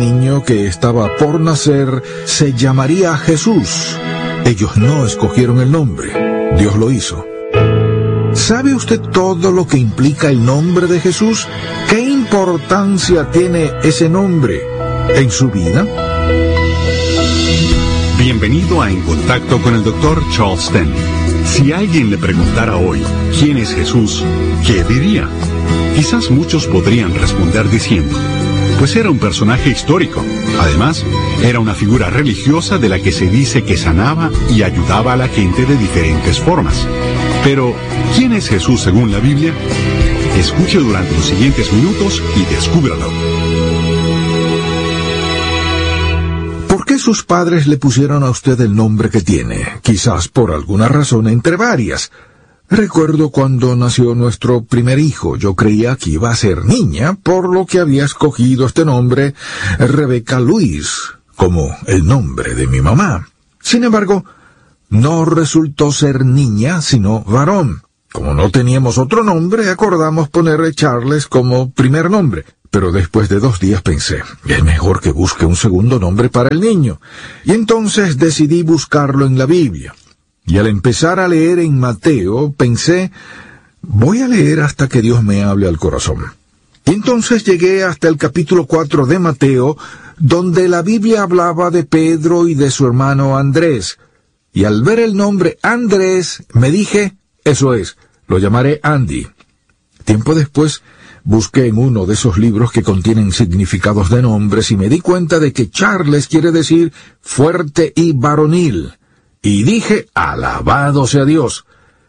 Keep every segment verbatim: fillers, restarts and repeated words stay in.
niño que estaba por nacer se llamaría Jesús. Ellos no escogieron el nombre, Dios lo hizo. ¿Sabe usted todo lo que implica el nombre de Jesús? ¿Qué importancia tiene ese nombre en su vida? Bienvenido a En Contacto con el doctor Charles Stanley. Si alguien le preguntara hoy, ¿quién es Jesús?, ¿qué diría? Quizás muchos podrían responder diciendo, pues era un personaje histórico. Además, era una figura religiosa de la que se dice que sanaba y ayudaba a la gente de diferentes formas. Pero, ¿quién es Jesús según la Biblia? Escuche durante los siguientes minutos y descúbralo. ¿Por qué sus padres le pusieron a usted el nombre que tiene? Quizás por alguna razón entre varias. Recuerdo cuando nació nuestro primer hijo, yo creía que iba a ser niña, por lo que había escogido este nombre, Rebecca Luis, como el nombre de mi mamá. Sin embargo, no resultó ser niña, sino varón. Como no teníamos otro nombre, acordamos ponerle Charles como primer nombre. Pero después de dos días pensé, es mejor que busque un segundo nombre para el niño. Y entonces decidí buscarlo en la Biblia. Y al empezar a leer en Mateo, pensé, voy a leer hasta que Dios me hable al corazón. Y entonces llegué hasta el capítulo cuatro de Mateo, donde la Biblia hablaba de Pedro y de su hermano Andrés. Y al ver el nombre Andrés, me dije, eso es, lo llamaré Andy. Tiempo después, busqué en uno de esos libros que contienen significados de nombres y me di cuenta de que Charles quiere decir fuerte y varonil. Y dije, alabado sea Dios.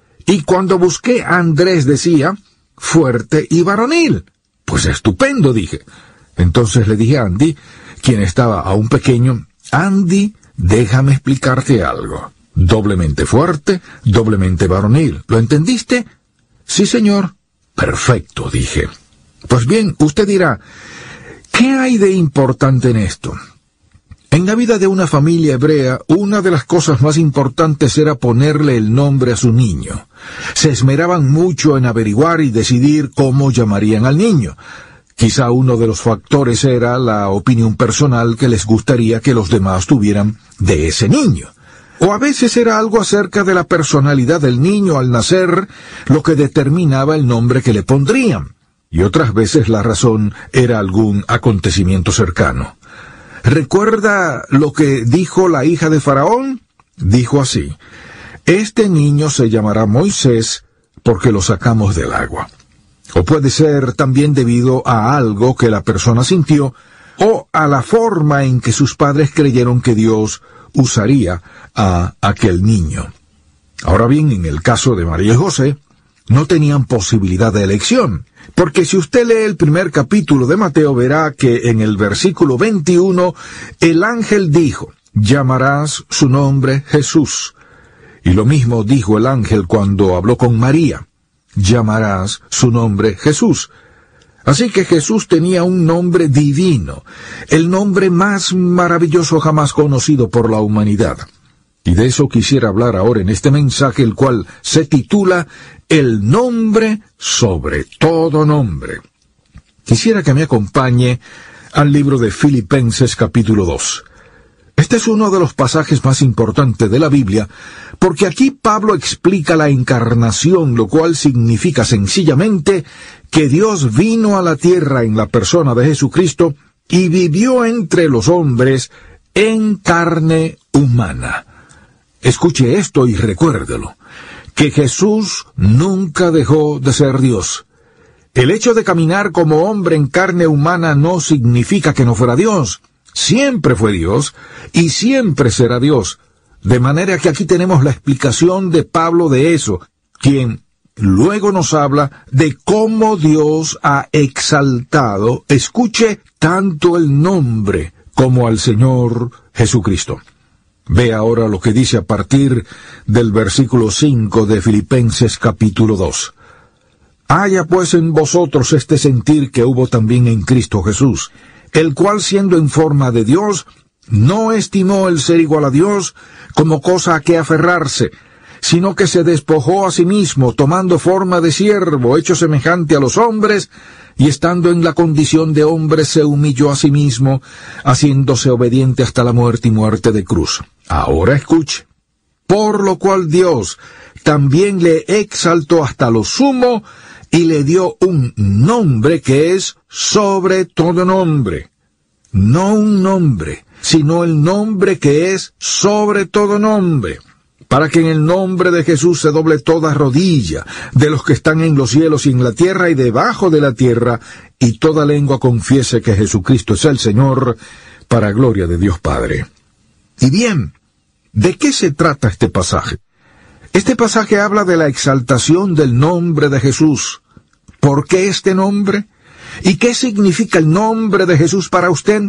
Y cuando busqué Andrés decía, fuerte y varonil. Pues estupendo, dije. Entonces le dije a Andy, quien estaba aún pequeño, Andy, déjame explicarte algo. Doblemente fuerte, doblemente varonil. ¿Lo entendiste? Sí, señor. Perfecto, dije. Pues bien, usted dirá, ¿qué hay de importante en esto? En la vida de una familia hebrea, una de las cosas más importantes era ponerle el nombre a su niño. Se esmeraban mucho en averiguar y decidir cómo llamarían al niño. Quizá uno de los factores era la opinión personal que les gustaría que los demás tuvieran de ese niño. O a veces era algo acerca de la personalidad del niño al nacer, lo que determinaba el nombre que le pondrían. Y otras veces la razón era algún acontecimiento cercano. ¿Recuerda lo que dijo la hija de Faraón? Dijo así, este niño se llamará Moisés porque lo sacamos del agua. O puede ser también debido a algo que la persona sintió o a la forma en que sus padres creyeron que Dios usaría a aquel niño. Ahora bien, en el caso de María y José, no tenían posibilidad de elección, porque si usted lee el primer capítulo de Mateo verá que en el versículo veintiuno el ángel dijo, llamarás su nombre Jesús. Y lo mismo dijo el ángel cuando habló con María, llamarás su nombre Jesús. Así que Jesús tenía un nombre divino, el nombre más maravilloso jamás conocido por la humanidad. Y de eso quisiera hablar ahora en este mensaje, el cual se titula El nombre sobre todo nombre. Quisiera que me acompañe al libro de Filipenses capítulo dos. Este es uno de los pasajes más importantes de la Biblia, porque aquí Pablo explica la encarnación, lo cual significa sencillamente que Dios vino a la tierra en la persona de Jesucristo y vivió entre los hombres en carne humana. Escuche esto y recuérdelo, que Jesús nunca dejó de ser Dios. El hecho de caminar como hombre en carne humana no significa que no fuera Dios. Siempre fue Dios y siempre será Dios. De manera que aquí tenemos la explicación de Pablo de eso, quien luego nos habla de cómo Dios ha exaltado, escuche, tanto el nombre como al Señor Jesucristo. Ve ahora lo que dice a partir del versículo cinco de Filipenses capítulo dos. Haya pues en vosotros este sentir que hubo también en Cristo Jesús, el cual siendo en forma de Dios, no estimó el ser igual a Dios como cosa a que aferrarse, sino que se despojó a sí mismo, tomando forma de siervo, hecho semejante a los hombres, y estando en la condición de hombre se humilló a sí mismo, haciéndose obediente hasta la muerte y muerte de cruz. Ahora escuche. Por lo cual Dios también le exaltó hasta lo sumo, y le dio un nombre que es sobre todo nombre. No un nombre, sino el nombre que es sobre todo nombre, para que en el nombre de Jesús se doble toda rodilla, de los que están en los cielos y en la tierra y debajo de la tierra, y toda lengua confiese que Jesucristo es el Señor, para gloria de Dios Padre. Y bien, ¿de qué se trata este pasaje? Este pasaje habla de la exaltación del nombre de Jesús. ¿Por qué este nombre? ¿Y qué significa el nombre de Jesús para usted?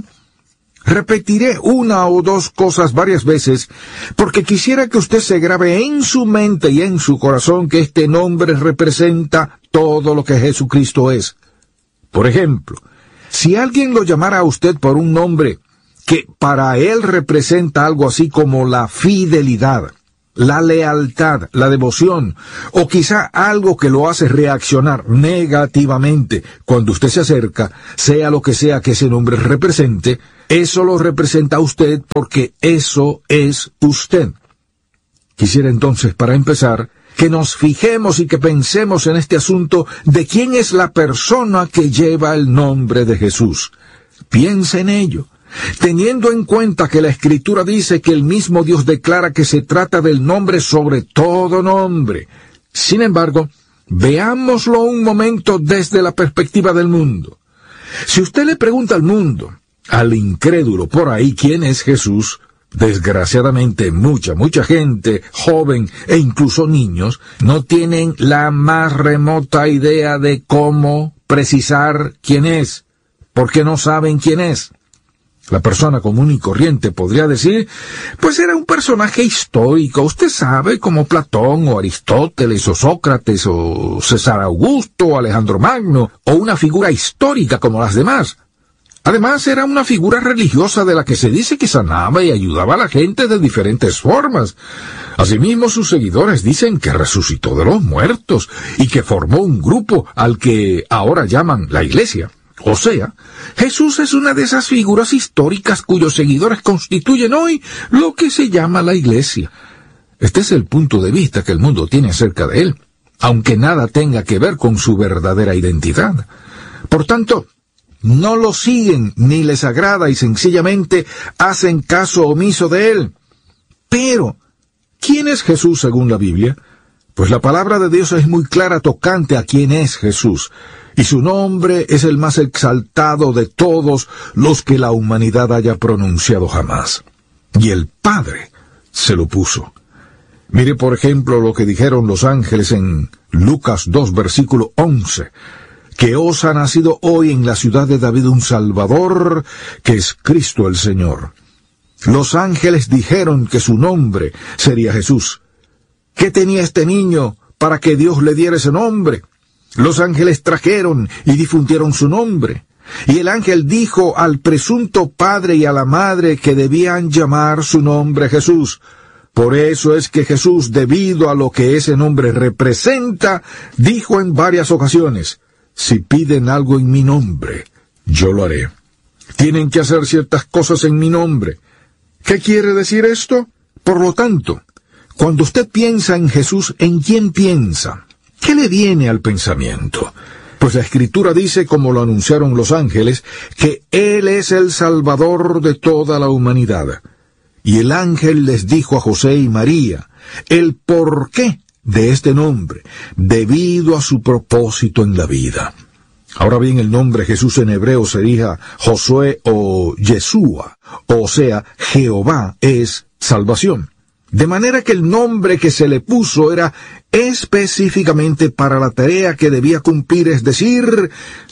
Repetiré una o dos cosas varias veces, porque quisiera que usted se grabe en su mente y en su corazón que este nombre representa todo lo que Jesucristo es. Por ejemplo, si alguien lo llamara a usted por un nombre que para él representa algo así como la fidelidad, la lealtad, la devoción, o quizá algo que lo hace reaccionar negativamente cuando usted se acerca, sea lo que sea que ese nombre represente, eso lo representa a usted porque eso es usted. Quisiera entonces, para empezar, que nos fijemos y que pensemos en este asunto de quién es la persona que lleva el nombre de Jesús. Piense en ello, teniendo en cuenta que la Escritura dice que el mismo Dios declara que se trata del nombre sobre todo nombre. Sin embargo, veámoslo un momento desde la perspectiva del mundo. Si usted le pregunta al mundo, al incrédulo por ahí, quién es Jesús, desgraciadamente mucha, mucha gente, joven e incluso niños, no tienen la más remota idea de cómo precisar quién es, porque no saben quién es. La persona común y corriente podría decir, pues era un personaje histórico, usted sabe, como Platón o Aristóteles o Sócrates o César Augusto o Alejandro Magno, o una figura histórica como las demás. Además, era una figura religiosa de la que se dice que sanaba y ayudaba a la gente de diferentes formas. Asimismo, sus seguidores dicen que resucitó de los muertos y que formó un grupo al que ahora llaman la Iglesia. O sea, Jesús es una de esas figuras históricas cuyos seguidores constituyen hoy lo que se llama la Iglesia. Este es el punto de vista que el mundo tiene acerca de él, aunque nada tenga que ver con su verdadera identidad. Por tanto, no lo siguen ni les agrada y sencillamente hacen caso omiso de él. Pero, ¿quién es Jesús según la Biblia? Pues la palabra de Dios es muy clara tocante a quién es Jesús, y su nombre es el más exaltado de todos los que la humanidad haya pronunciado jamás. Y el Padre se lo puso. Mire, por ejemplo, lo que dijeron los ángeles en Lucas dos, versículo once, que os ha nacido hoy en la ciudad de David un Salvador, que es Cristo el Señor. Los ángeles dijeron que su nombre sería Jesús. ¿Qué tenía este niño para que Dios le diera ese nombre? Los ángeles trajeron y difundieron su nombre. Y el ángel dijo al presunto padre y a la madre que debían llamar su nombre Jesús. Por eso es que Jesús, debido a lo que ese nombre representa, dijo en varias ocasiones, si piden algo en mi nombre, yo lo haré. Tienen que hacer ciertas cosas en mi nombre. ¿Qué quiere decir esto? Por lo tanto, cuando usted piensa en Jesús, ¿en quién piensa? ¿Qué le viene al pensamiento? Pues la Escritura dice, como lo anunciaron los ángeles, que Él es el Salvador de toda la humanidad. Y el ángel les dijo a José y María el porqué de este nombre, debido a su propósito en la vida. Ahora bien, el nombre Jesús en hebreo sería Josué o Yeshua, o sea, Jehová es salvación. De manera que el nombre que se le puso era específicamente para la tarea que debía cumplir, es decir,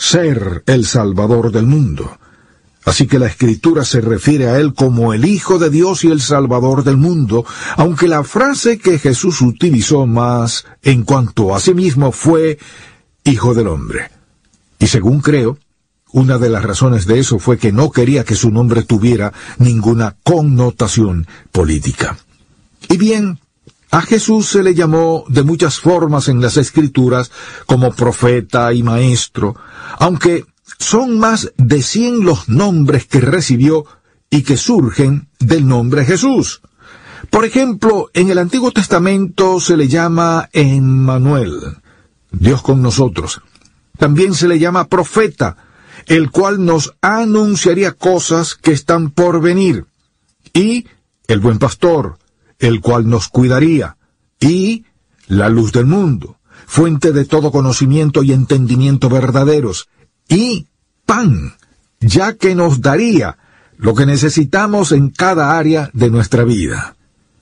ser el Salvador del mundo. Así que la Escritura se refiere a él como el Hijo de Dios y el Salvador del mundo, aunque la frase que Jesús utilizó más en cuanto a sí mismo fue Hijo del Hombre. Y según creo, una de las razones de eso fue que no quería que su nombre tuviera ninguna connotación política. Y bien, A Jesús se le llamó de muchas formas en las Escrituras como profeta y maestro, aunque son más de cien los nombres que recibió y que surgen del nombre Jesús. Por ejemplo, en el Antiguo Testamento se le llama Emmanuel, Dios con nosotros. También se le llama profeta, el cual nos anunciaría cosas que están por venir. Y el buen pastor, el cual nos cuidaría. Y la luz del mundo, fuente de todo conocimiento y entendimiento verdaderos. Y pan, ya que nos daría lo que necesitamos en cada área de nuestra vida.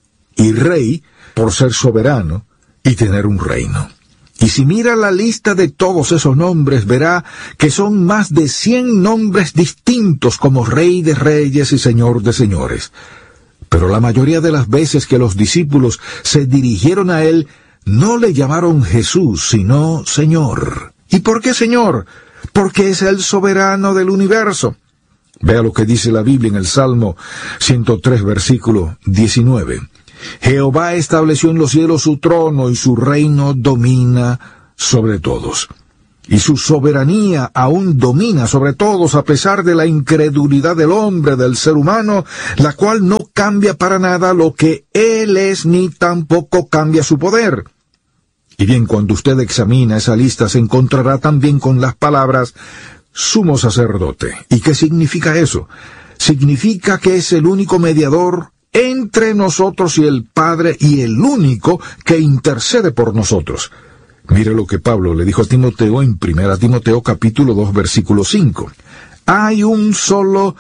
Y rey, por ser soberano y tener un reino. Y si mira la lista de todos esos nombres, verá que son más de cien nombres distintos como Rey de Reyes y Señor de Señores. Pero la mayoría de las veces que los discípulos se dirigieron a él, no le llamaron Jesús, sino Señor. ¿Y por qué Señor? Porque es el soberano del universo. Vea lo que dice la Biblia en el Salmo ciento tres, versículo diecinueve. Jehová estableció en los cielos su trono y su reino domina sobre todos. Y su soberanía aún domina sobre todos a pesar de la incredulidad del hombre, del ser humano, la cual no cambia para nada lo que él es ni tampoco cambia su poder. Y bien, cuando usted examina esa lista se encontrará también con las palabras sumo sacerdote. ¿Y qué significa eso? Significa que es el único mediador entre nosotros y el Padre y el único que intercede por nosotros. Mire lo que Pablo le dijo a Timoteo en primera Timoteo capítulo dos versículo cinco. Hay un solo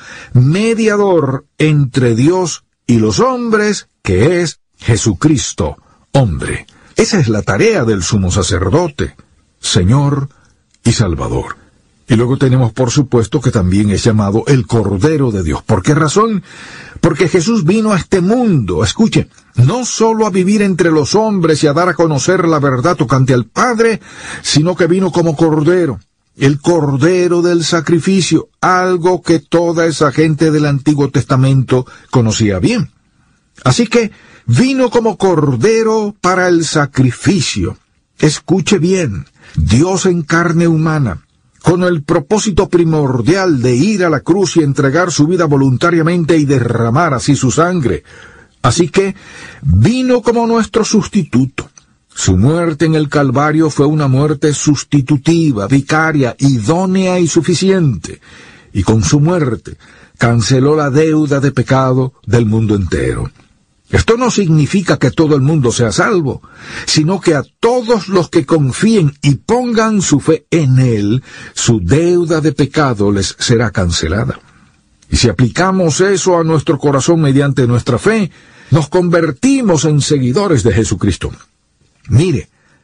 mediador entre Dios y los hombres, que es Jesucristo, hombre. Esa es la tarea del sumo sacerdote, Señor y Salvador. Y luego tenemos, por supuesto, que también es llamado el Cordero de Dios. ¿Por qué razón? Porque Jesús vino a este mundo, escuche, no solo a vivir entre los hombres y a dar a conocer la verdad tocante al Padre, sino que vino como Cordero, el Cordero del sacrificio, algo que toda esa gente del Antiguo Testamento conocía bien. Así que vino como Cordero para el sacrificio. Escuche bien, Dios en carne humana, con el propósito primordial de ir a la cruz y entregar su vida voluntariamente y derramar así su sangre. Así que vino como nuestro sustituto. Su muerte en el Calvario fue una muerte sustitutiva, vicaria, idónea y suficiente. Y con su muerte canceló la deuda de pecado del mundo entero. Esto no significa que todo el mundo sea salvo, sino que a todos los que confíen y pongan su fe en Él, su deuda de pecado les será cancelada. Y si aplicamos eso a nuestro corazón mediante nuestra fe, nos convertimos en seguidores de Jesucristo. Mire,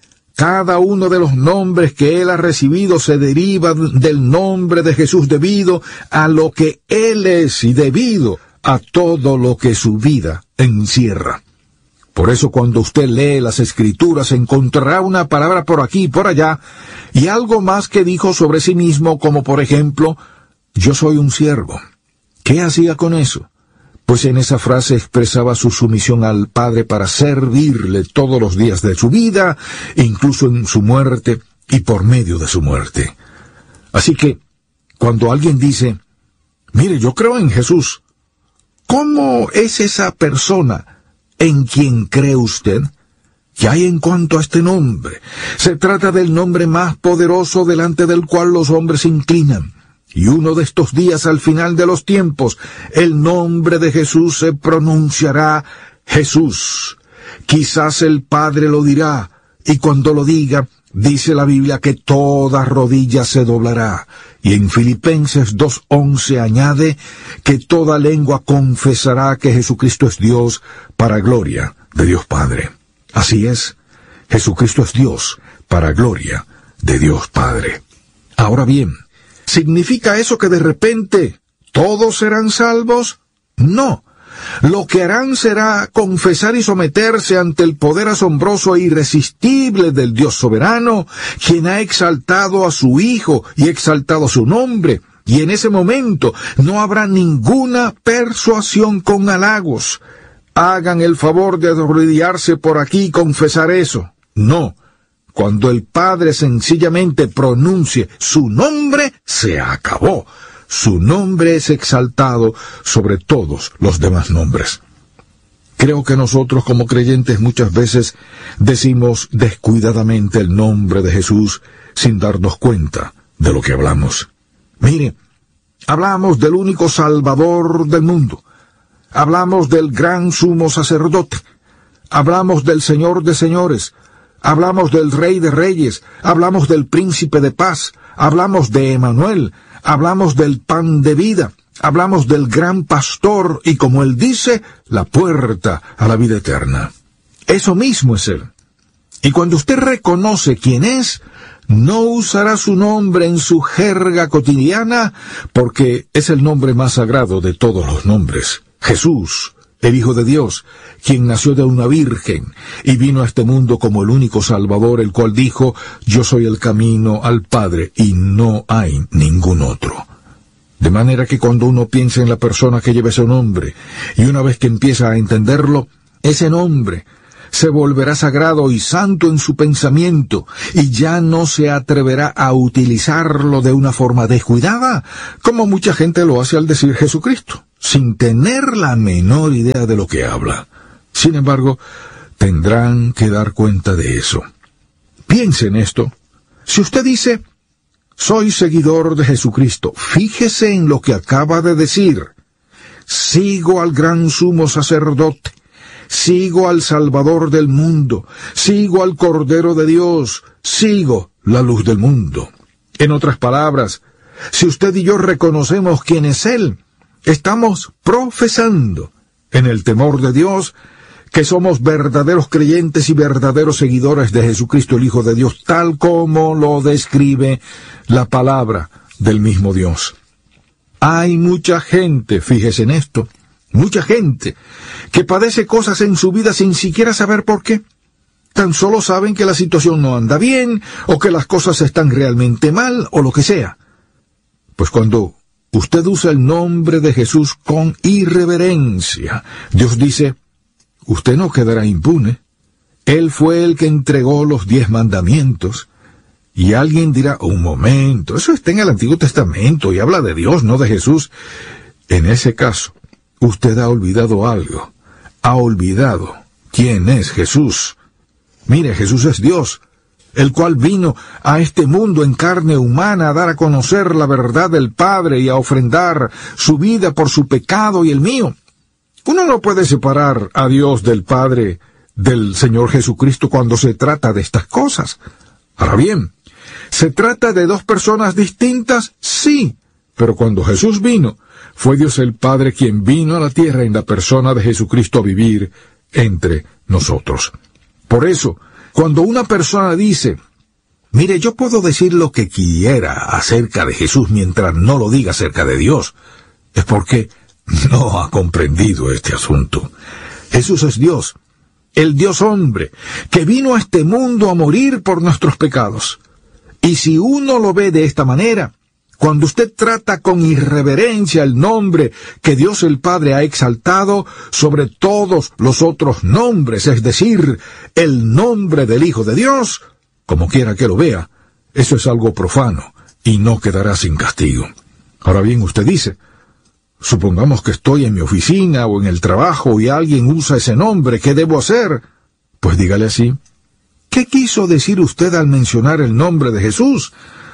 cada uno de los nombres que Él ha recibido se deriva del nombre de Jesús debido a lo que Él es y debido a todo lo que su vida encierra. Por eso cuando usted lee las Escrituras encontrará una palabra por aquí y por allá y algo más que dijo sobre sí mismo, como por ejemplo, yo soy un siervo. ¿Qué hacía con eso? Pues en esa frase expresaba su sumisión al Padre para servirle todos los días de su vida, incluso en su muerte y por medio de su muerte. Así que, cuando alguien dice, mire, yo creo en Jesús, ¿cómo es esa persona en quien cree usted? ¿Qué hay en cuanto a este nombre? Se trata del nombre más poderoso delante del cual los hombres se inclinan. Y uno de estos días, al final de los tiempos, el nombre de Jesús se pronunciará Jesús. Quizás el Padre lo dirá, y cuando lo diga, dice la Biblia que toda rodilla se doblará. Y en Filipenses dos once añade que toda lengua confesará que Jesucristo es Dios para gloria de Dios Padre. Así es, Jesucristo es Dios para gloria de Dios Padre. Ahora bien, ¿significa eso que de repente todos serán salvos? No. Lo que harán será confesar y someterse ante el poder asombroso e irresistible del Dios soberano, quien ha exaltado a su Hijo y exaltado su nombre, y en ese momento no habrá ninguna persuasión con halagos. hagan el favor de arrodillarse por aquí y confesar eso. No. Cuando el Padre sencillamente pronuncie su nombre, se acabó. Su nombre es exaltado sobre todos los demás nombres. Creo que nosotros como creyentes muchas veces decimos descuidadamente el nombre de Jesús sin darnos cuenta de lo que hablamos. Mire, hablamos del único Salvador del mundo. Hablamos del gran sumo sacerdote. Hablamos del Señor de señores. Hablamos del Rey de reyes. Hablamos del Príncipe de paz. Hablamos de Emanuel. Hablamos del pan de vida. Hablamos del gran pastor y, como él dice, la puerta a la vida eterna. Eso mismo es él. Y cuando usted reconoce quién es, no usará su nombre en su jerga cotidiana, porque es el nombre más sagrado de todos los nombres. Jesús, el Hijo de Dios, quien nació de una virgen y vino a este mundo como el único Salvador, el cual dijo, yo soy el camino al Padre y no hay ningún otro. De manera que cuando uno piensa en la persona que lleva ese nombre, y una vez que empieza a entenderlo, ese nombre se volverá sagrado y santo en su pensamiento, y ya no se atreverá a utilizarlo de una forma descuidada, como mucha gente lo hace al decir Jesucristo, sin tener la menor idea de lo que habla. Sin embargo, tendrán que dar cuenta de eso. Piense en esto. Si usted dice, soy seguidor de Jesucristo, fíjese en lo que acaba de decir. Sigo al gran sumo sacerdote. Sigo al Salvador del mundo. Sigo al Cordero de Dios. Sigo la luz del mundo. En otras palabras, si usted y yo reconocemos quién es Él, estamos profesando, en el temor de Dios, que somos verdaderos creyentes y verdaderos seguidores de Jesucristo, el Hijo de Dios, tal como lo describe la palabra del mismo Dios. Hay mucha gente, fíjese en esto, mucha gente que padece cosas en su vida sin siquiera saber por qué. Tan solo saben que la situación no anda bien, o que las cosas están realmente mal, o lo que sea. Pues cuando usted usa el nombre de Jesús con irreverencia, Dios dice, usted no quedará impune. Él fue el que entregó los diez mandamientos. Y alguien dirá, un momento, eso está en el Antiguo Testamento y habla de Dios, no de Jesús. En ese caso, usted ha olvidado algo. Ha olvidado quién es Jesús. Mire, Jesús es Dios, el cual vino a este mundo en carne humana a dar a conocer la verdad del Padre y a ofrendar su vida por su pecado y el mío. Uno no puede separar a Dios del Padre del Señor Jesucristo cuando se trata de estas cosas. Ahora bien, ¿se trata de dos personas distintas? Sí, pero cuando Jesús vino, fue Dios el Padre quien vino a la tierra en la persona de Jesucristo a vivir entre nosotros. Por eso, cuando una persona dice, mire, yo puedo decir lo que quiera acerca de Jesús mientras no lo diga acerca de Dios, es porque no ha comprendido este asunto. Jesús es Dios, el Dios hombre, que vino a este mundo a morir por nuestros pecados. Y si uno lo ve de esta manera, cuando usted trata con irreverencia el nombre que Dios el Padre ha exaltado sobre todos los otros nombres, es decir, el nombre del Hijo de Dios, como quiera que lo vea, eso es algo profano y no quedará sin castigo. Ahora bien, usted dice, supongamos que estoy en mi oficina o en el trabajo y alguien usa ese nombre, ¿qué debo hacer? Pues dígale así, ¿qué quiso decir usted al mencionar el nombre de Jesús?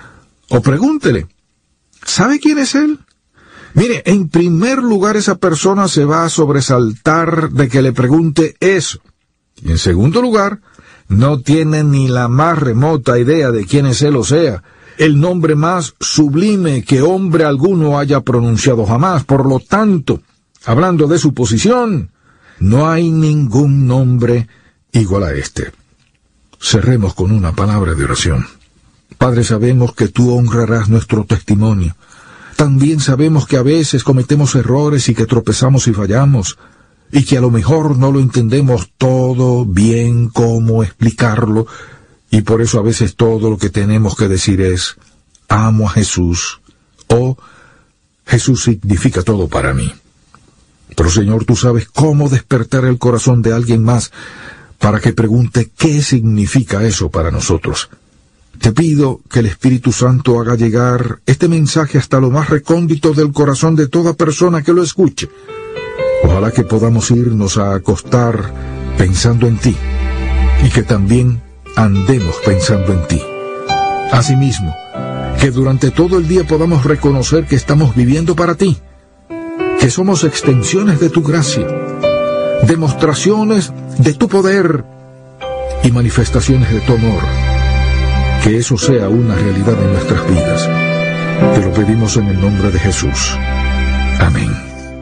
O pregúntele, ¿sabe quién es Él? Mire, en primer lugar esa persona se va a sobresaltar de que le pregunte eso. Y en segundo lugar, no tiene ni la más remota idea de quién es Él, o sea, el nombre más sublime que hombre alguno haya pronunciado jamás. Por lo tanto, hablando de su posición, no hay ningún nombre igual a este. Cerremos con una palabra de oración. Padre, sabemos que tú honrarás nuestro testimonio. También sabemos que a veces cometemos errores y que tropezamos y fallamos, y que a lo mejor no lo entendemos todo bien cómo explicarlo, y por eso a veces todo lo que tenemos que decir es, amo a Jesús, o Jesús significa todo para mí. Pero Señor, tú sabes cómo despertar el corazón de alguien más para que pregunte qué significa eso para nosotros. Te pido que el Espíritu Santo haga llegar este mensaje hasta lo más recóndito del corazón de toda persona que lo escuche. Ojalá que podamos irnos a acostar pensando en ti y que también andemos pensando en ti. Asimismo, que durante todo el día podamos reconocer que estamos viviendo para ti, que somos extensiones de tu gracia, demostraciones de tu poder y manifestaciones de tu amor. Que eso sea una realidad en nuestras vidas. Te lo pedimos en el nombre de Jesús. Amén.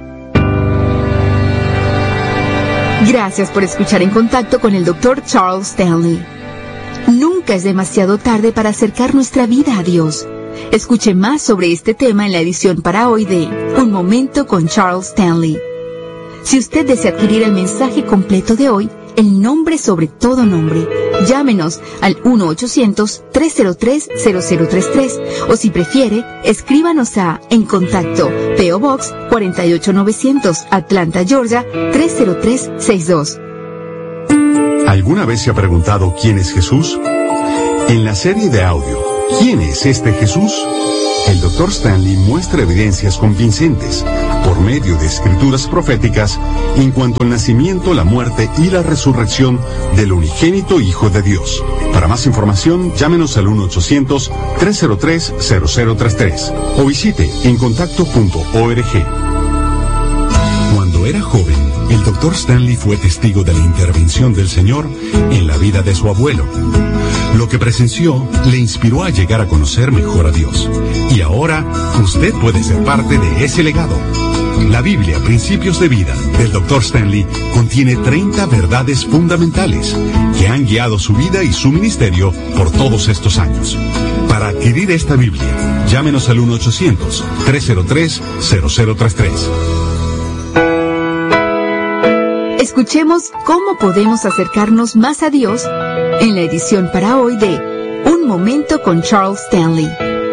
Gracias por escuchar En Contacto con el doctor Charles Stanley. Nunca es demasiado tarde para acercar nuestra vida a Dios. Escuche más sobre este tema en la edición para hoy de Un Momento con Charles Stanley. Si usted desea adquirir el mensaje completo de hoy, el nombre sobre todo nombre, llámenos al uno ochocientos, tres cero tres, cero cero tres tres o si prefiere, escríbanos a En Contacto, P O Box cuarenta y ocho novecientos, Atlanta, Georgia tres cero tres seis dos. ¿Alguna vez se ha preguntado quién es Jesús? En la serie de audio ¿Quién es este Jesús? El doctor Stanley muestra evidencias convincentes por medio de escrituras proféticas en cuanto al nacimiento, la muerte y la resurrección del unigénito Hijo de Dios. Para más información, llámenos al uno ochocientos, tres cero tres, cero cero tres tres o visite en contacto punto org. Cuando era joven, el doctor Stanley fue testigo de la intervención del Señor en la vida de su abuelo. Lo que presenció le inspiró a llegar a conocer mejor a Dios. Y ahora, usted puede ser parte de ese legado. La Biblia, Principios de Vida, del doctor Stanley, contiene treinta verdades fundamentales que han guiado su vida y su ministerio por todos estos años. Para adquirir esta Biblia, llámenos al uno ochocientos, tres cero tres, cero cero tres tres. Escuchemos cómo podemos acercarnos más a Dios en la edición para hoy de Un Momento con Charles Stanley.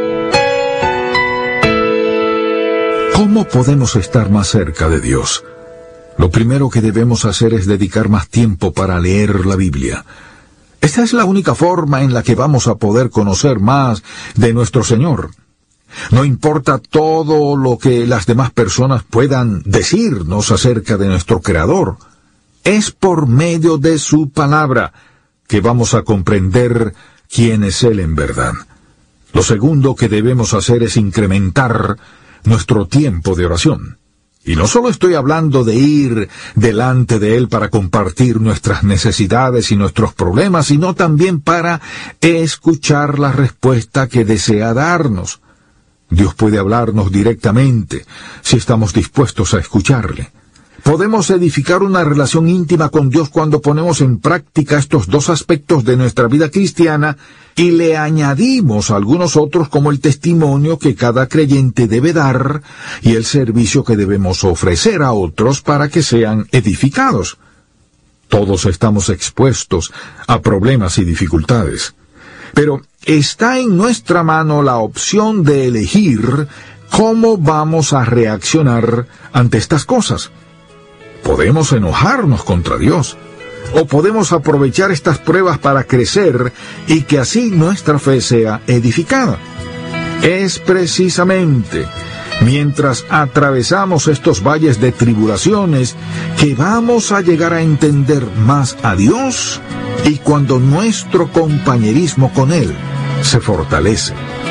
¿Cómo podemos estar más cerca de Dios? Lo primero que debemos hacer es dedicar más tiempo para leer la Biblia. Esta es la única forma en la que vamos a poder conocer más de nuestro Señor. No importa todo lo que las demás personas puedan decirnos acerca de nuestro Creador. Es por medio de su palabra que vamos a comprender quién es Él en verdad. Lo segundo que debemos hacer es incrementar nuestro tiempo de oración. Y no solo estoy hablando de ir delante de Él para compartir nuestras necesidades y nuestros problemas, sino también para escuchar la respuesta que desea darnos. Dios puede hablarnos directamente si estamos dispuestos a escucharle. Podemos edificar una relación íntima con Dios cuando ponemos en práctica estos dos aspectos de nuestra vida cristiana y le añadimos algunos otros como el testimonio que cada creyente debe dar y el servicio que debemos ofrecer a otros para que sean edificados. Todos estamos expuestos a problemas y dificultades, pero está en nuestra mano la opción de elegir cómo vamos a reaccionar ante estas cosas. Podemos enojarnos contra Dios, o podemos aprovechar estas pruebas para crecer y que así nuestra fe sea edificada. Es precisamente mientras atravesamos estos valles de tribulaciones que vamos a llegar a entender más a Dios y cuando nuestro compañerismo con Él se fortalece.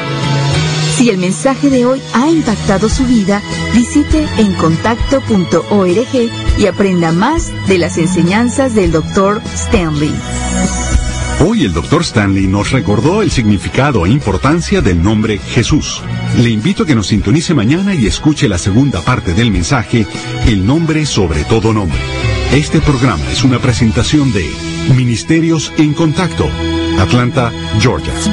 Si el mensaje de hoy ha impactado su vida, visite en contacto punto org y aprenda más de las enseñanzas del doctor Stanley. Hoy el doctor Stanley nos recordó el significado e importancia del nombre Jesús. Le invito a que nos sintonice mañana y escuche la segunda parte del mensaje, El nombre sobre todo nombre. Este programa es una presentación de Ministerios en Contacto, Atlanta, Georgia.